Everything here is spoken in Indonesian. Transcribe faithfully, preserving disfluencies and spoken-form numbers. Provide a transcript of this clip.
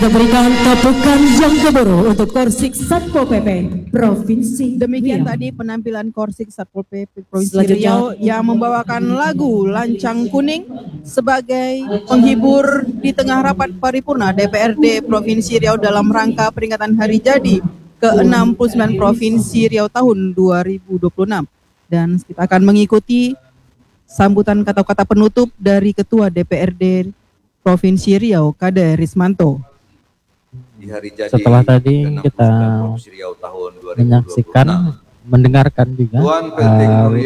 Berikan tepukan yang gemuruh untuk Korsik Satpol P P Provinsi Demikian Riau. tadi penampilan Korsik Satpol P P Provinsi Selanjutnya, Riau yang membawakan lagu Lancang Kuning sebagai penghibur di tengah rapat paripurna D P R D Provinsi Riau dalam rangka peringatan Hari Jadi ke enam puluh sembilan Provinsi Riau tahun dua ribu dua puluh enam. Dan kita akan mengikuti sambutan kata-kata penutup dari Ketua D P R D Provinsi Riau, Kade Rismanto. Di hari jadi Setelah tadi kita Riau tahun dua ribu dua puluh enam. menyaksikan, mendengarkan juga Tuan Penting uh, Nuril